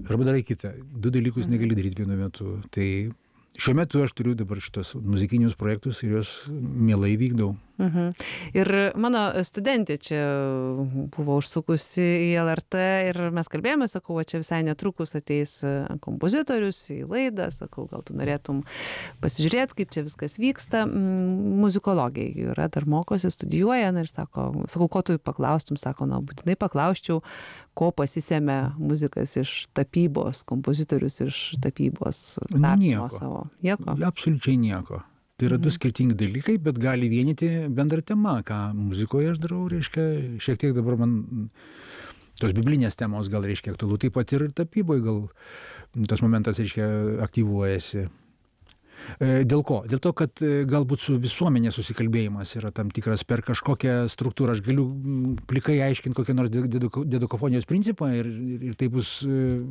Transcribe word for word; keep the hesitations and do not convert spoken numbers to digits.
arba darai kitą. Du dalykus negali daryti vienu metu. Tai šiuo metu aš turiu dabar šitos muzikinius projektus ir juos mielai vykdau. Mhm. Ir mano studentė čia buvo užsukusi į L R T ir mes kalbėjome, sakau, čia visai netrukus ateis kompozitorius į laidą, sakau, gal tu norėtum pasižiūrėti, kaip čia viskas vyksta. Muzikologija yra, dar mokosi, studijuoja, na, ir sako, sakau, ko tu paklaustum, sako, na, būtinai paklausčiau, ko pasisėmė muzikas iš tapybos, kompozitorius iš tapybos. Nieko. Savo. Nieko? Absoliučiai nieko. Tai yra du skirtingi dalykai, bet gali vienyti bendrą temą, ką muzikoje aš darau, reiškia, šiek tiek dabar man tos biblinės temos gal reiškia aktualu, taip pat ir tapyboje gal tas momentas, reiškia, aktyvuojasi. Dėl ko? Dėl to, kad galbūt su visuomenė susikalbėjimas yra tam tikras per kažkokią struktūrą. Aš galiu plikai aiškinti kokią nors dedukofonijos principą ir, ir tai bus